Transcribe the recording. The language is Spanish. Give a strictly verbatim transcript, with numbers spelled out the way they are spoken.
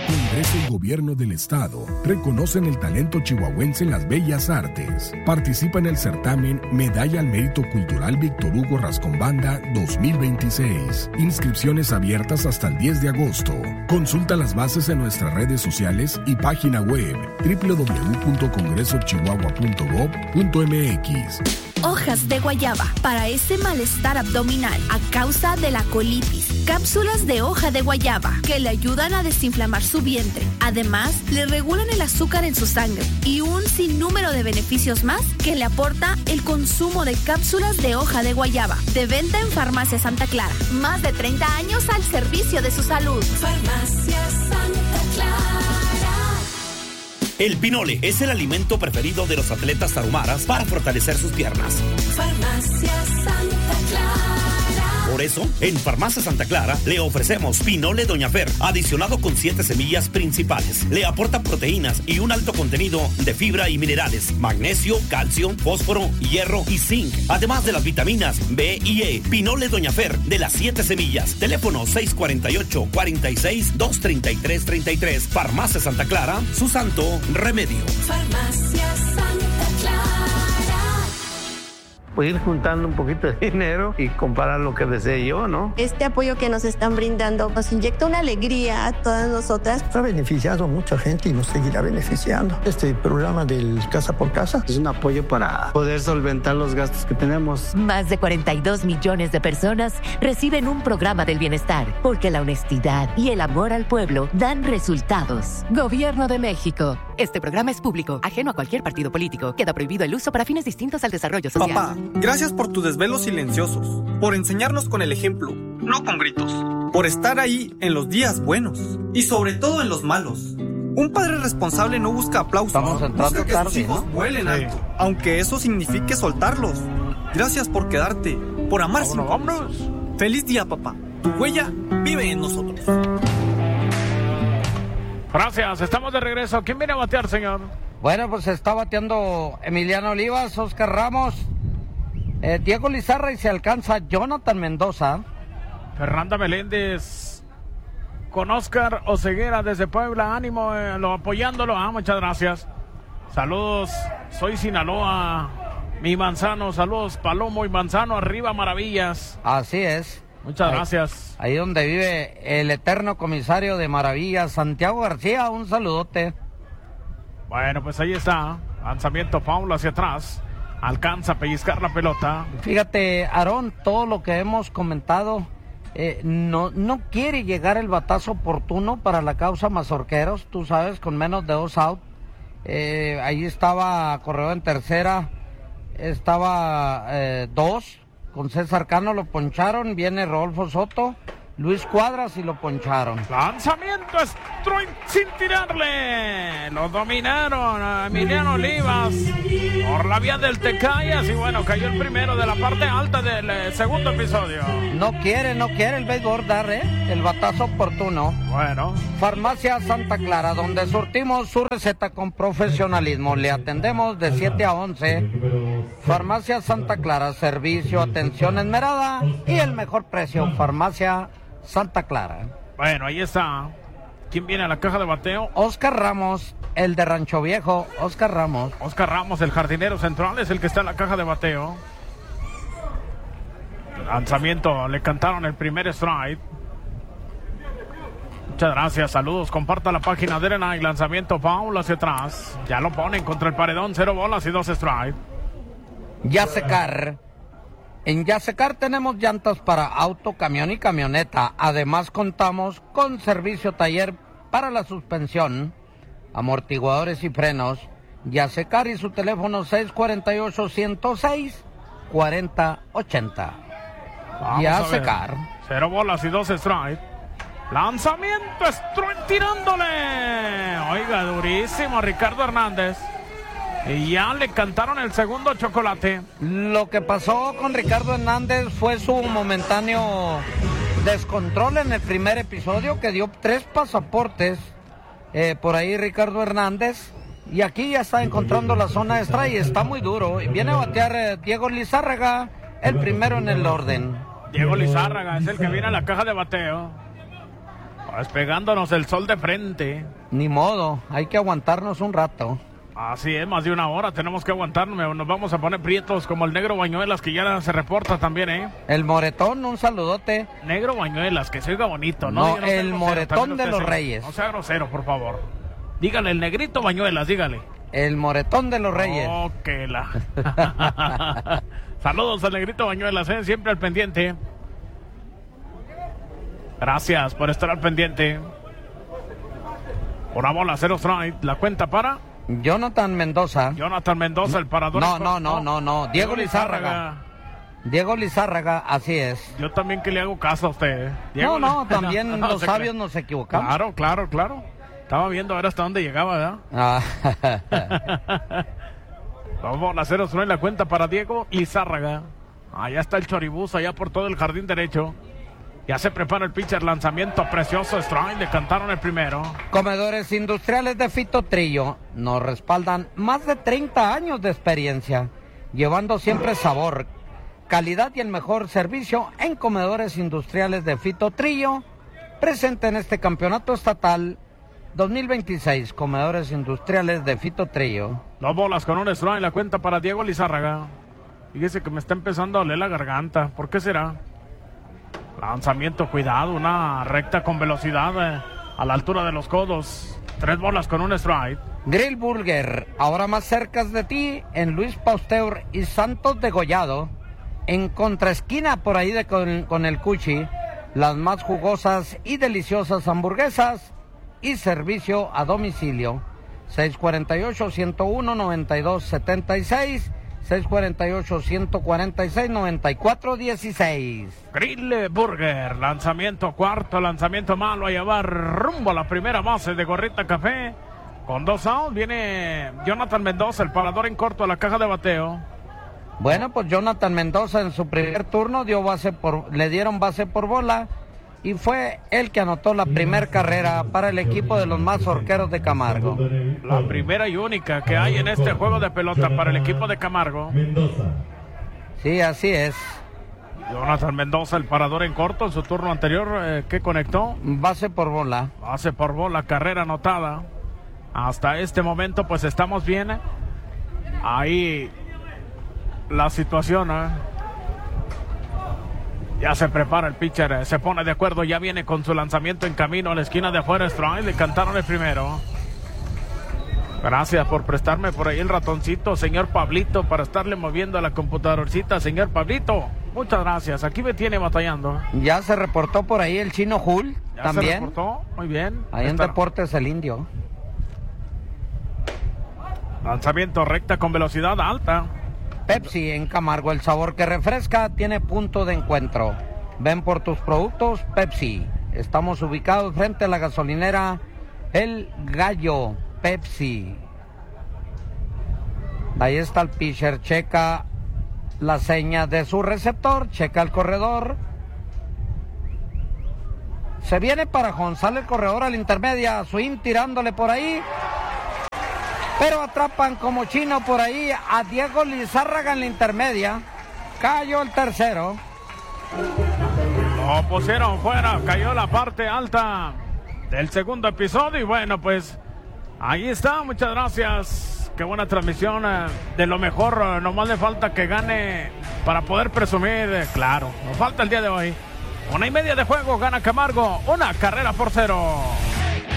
Congreso y Gobierno del Estado reconocen el talento chihuahuense en las bellas artes. Participa en el certamen Medalla al Mérito Cultural Víctor Hugo Rascón-Banda dos mil veintiséis. Inscripciones abiertas hasta el diez de agosto. Consulta las bases en nuestras redes sociales y página web doble u doble u doble u punto congreso chihuahua punto gob punto eme equis. Hojas de guayaba para ese malestar abdominal a causa de la colitis. Cápsulas de hoja de guayaba que le ayudan a desinflamar su vientre. Además, le regulan el azúcar en su sangre y un sinnúmero de beneficios más que le aporta el consumo de cápsulas de hoja de guayaba. De venta en Farmacia Santa Clara. Más de treinta años al servicio de su salud. Farmacia Santa Clara. El pinole es el alimento preferido de los atletas tarahumaras para fortalecer sus piernas. Farmacia Santa Clara. Por eso, en Farmacia Santa Clara le ofrecemos Pinole Doña Fer, adicionado con siete semillas principales. Le aporta proteínas y un alto contenido de fibra y minerales, magnesio, calcio, fósforo, hierro y zinc, además de las vitaminas B y E. Pinole Doña Fer, de las siete semillas. Teléfono seis cuatro ocho, cuatro seis, dos tres tres, tres tres. Farmacia Santa Clara, su santo remedio. Farmacia Santa Clara. Pues ir juntando un poquito de dinero y comprar lo que desee yo, ¿no? Este apoyo que nos están brindando nos inyecta una alegría a todas nosotras. Ha beneficiado a mucha gente y nos seguirá beneficiando. Este programa del Casa por Casa es un apoyo para poder solventar los gastos que tenemos. Más de cuarenta y dos millones de personas reciben un programa del bienestar, porque la honestidad y el amor al pueblo dan resultados. Gobierno de México. Este programa es público, ajeno a cualquier partido político. Queda prohibido el uso para fines distintos al desarrollo social. Papá, gracias por tus desvelos silenciosos, por enseñarnos con el ejemplo, no con gritos, por estar ahí en los días buenos y sobre todo en los malos. Un padre responsable no busca aplausos, busca que tarde, sus hijos ¿no? vuelen Sí. alto, aunque eso signifique soltarlos. Gracias por quedarte, por amar sin compromisos. Feliz día, papá. Tu huella vive en nosotros. Gracias, estamos de regreso. ¿Quién viene a batear, señor? Bueno, pues está bateando Emiliano Olivas, Oscar Ramos, eh, Diego Lizarra y se alcanza Jonathan Mendoza. Fernanda Meléndez con Oscar Oseguera desde Puebla. Ánimo, eh, lo, apoyándolo. Ah, muchas gracias. Saludos, soy Sinaloa, mi Manzano. Saludos, Palomo y Manzano. Arriba, Maravillas. Así es. Muchas ahí, gracias. Ahí donde vive el eterno comisario de Maravillas, Santiago García, un saludote. Bueno, pues ahí está. Lanzamiento Paulo hacia atrás. Alcanza a pellizcar la pelota. Fíjate, Aarón, todo lo que hemos comentado, eh, no, no quiere llegar el batazo oportuno para la causa Mazorqueros, tú sabes, con menos de dos out. Eh, ahí estaba Correo en tercera, estaba eh, dos. Con César Cano lo poncharon, viene Rodolfo Soto, Luis Cuadras y lo poncharon. Lanzamiento Stroin sin tirarle. Lo dominaron a Emiliano Olivas por la vía del Tecayas y bueno, cayó el primero de la parte alta del eh, segundo episodio. No quiere, no quiere el béisbol dar, ¿eh? El batazo oportuno. Bueno. Farmacia Santa Clara, donde surtimos su receta con profesionalismo. Le atendemos de siete a once. Farmacia Santa Clara, servicio, atención esmerada y el mejor precio. Farmacia Santa Clara. Bueno, ahí está. ¿Quién viene a la caja de bateo? Oscar Ramos, el de Rancho Viejo. Oscar Ramos. Oscar Ramos, el jardinero central, es el que está en la caja de bateo. Lanzamiento, le cantaron el primer strike. Muchas gracias, saludos, comparta la página de Arena y lanzamiento Paul hacia atrás. Ya lo ponen contra el paredón, cero bolas y dos strikes. Yasecar. En Yasecar tenemos llantas para auto, camión y camioneta. Además contamos con servicio taller para la suspensión, amortiguadores y frenos. Yasecar y su teléfono seis cuatro ocho, uno cero seis, cuatro cero ocho cero. Yasecar. Cero bolas y dos strikes. Lanzamiento, Stroin tirándole. Oiga, durísimo a Ricardo Hernández. Y ya le cantaron el segundo chocolate. Lo que pasó con Ricardo Hernández fue su momentáneo descontrol en el primer episodio, que dio tres pasaportes eh, por ahí Ricardo Hernández. Y aquí ya está encontrando la zona extra y está muy duro. Y viene a batear eh, Diego Lizárraga, el primero en el orden. Diego Lizárraga es el que viene a la caja de bateo. Pues pegándonos el sol de frente. Ni modo, hay que aguantarnos un rato. Así es, más de una hora tenemos que aguantarnos. Nos vamos a poner prietos como el negro Bañuelas, que ya se reporta también, ¿eh? El moretón, un saludote. Negro Bañuelas, que se oiga bonito, ¿no? No, no el moretón de los sea, Reyes. No sea grosero, por favor. Dígale, el negrito Bañuelas, dígale. El moretón de los Reyes. Oh, que la... Saludos al negrito Bañuelas, ¿eh? Siempre al pendiente. Gracias por estar al pendiente. Una bola, cero strike. La cuenta para... Jonathan Mendoza. Jonathan Mendoza, el parador. No, no, no, no, no. Diego Lizárraga. Diego Lizárraga, así es. Yo también que le hago caso a usted. Diego no, no, también no, los no sabios nos equivocamos. Claro, claro, claro. Estaba viendo a ver hasta dónde llegaba, ¿verdad? Ah. Vamos a hacer en la cuenta para Diego Lizárraga. Allá está el choribús, allá por todo el jardín derecho. Ya se prepara el pitcher, lanzamiento precioso, strike, le cantaron el primero. Comedores Industriales de Fito Trillo nos respaldan más de treinta años de experiencia, llevando siempre sabor, calidad y el mejor servicio en Comedores Industriales de Fito Trillo, presente en este campeonato estatal dos mil veintiséis, Comedores Industriales de Fito Trillo. Dos bolas con un strike, la cuenta para Diego Lizárraga. Fíjese que me está empezando a doler la garganta, ¿por qué será? Lanzamiento, cuidado, una recta con velocidad eh, a la altura de los codos. Tres bolas con un strike. Grill Burger, ahora más cerca de ti, en Luis Pasteur y Santos de Gollado, en contraesquina por ahí de con, con el Cuchi, las más jugosas y deliciosas hamburguesas y servicio a domicilio. seis cuarenta y ocho, ciento uno, noventa y dos setenta y seis, seis cuarenta y ocho, ciento cuarenta y seis, noventa y cuatro dieciséis. Grill Burger, lanzamiento cuarto, lanzamiento malo a llevar rumbo a la primera base de Gorrita Café. Con dos outs viene Jonathan Mendoza, el parador en corto a la caja de bateo. Bueno, pues Jonathan Mendoza en su primer turno dio base por, le dieron base por bola y fue el que anotó la primer carrera para el equipo de los Mazorqueros de Camargo. La primera y única que hay en este juego de pelota para el equipo de Camargo. Sí, así es. Jonathan Mendoza, el parador en corto en su turno anterior, eh, ¿qué conectó? Base por bola. Base por bola, carrera anotada. Hasta este momento pues estamos bien. Ahí la situación, ¿eh? Ya se prepara el pitcher, eh, se pone de acuerdo, ya viene con su lanzamiento en camino a la esquina de afuera, strike, le cantaron el primero. Gracias por prestarme por ahí el ratoncito, señor Pablito, para estarle moviendo a la computadorcita, señor Pablito. Muchas gracias, aquí me tiene batallando. Ya se reportó por ahí el Chino Hull, ya también. Se reportó, muy bien. Ahí en Deportes el Indio. Lanzamiento recta con velocidad alta. Pepsi en Camargo, el sabor que refresca, tiene punto de encuentro. Ven por tus productos Pepsi. Estamos ubicados frente a la gasolinera El Gallo. Pepsi. Ahí está el pitcher, checa la seña de su receptor, checa el corredor. Se viene para González el corredor a la intermedia, swing tirándole por ahí. Pero atrapan como chino por ahí a Diego Lizárraga en la intermedia. Cayó el tercero. Lo pusieron fuera, cayó la parte alta del segundo episodio. Y bueno, pues ahí está, muchas gracias. Qué buena transmisión, eh, de lo mejor. Eh, nomás le falta que gane para poder presumir. Eh, claro, nos falta el día de hoy. Una y media de juego, gana Camargo, una carrera por cero.